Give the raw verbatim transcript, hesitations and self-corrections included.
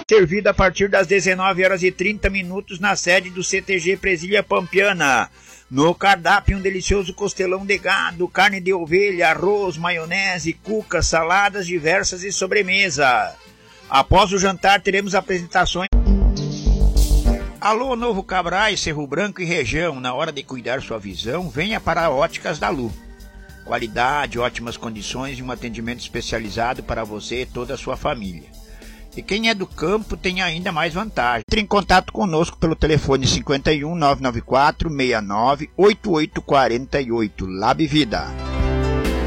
servido a partir das dezenove horas e trinta minutos na sede do C T G Presilha Pampiana. No cardápio, um delicioso costelão de gado, carne de ovelha, arroz, maionese, cuca, saladas diversas e sobremesa. Após o jantar, teremos apresentações. Alô, Novo Cabrais, Cerro Branco e região. Na hora de cuidar sua visão, venha para a Óticas da Lu. Qualidade, ótimas condições e um atendimento especializado para você e toda a sua família. E quem é do campo tem ainda mais vantagem. Entre em contato conosco pelo telefone cinquenta e um, nove nove quatro, seis nove, oito oito quatro oito. Lab Vida.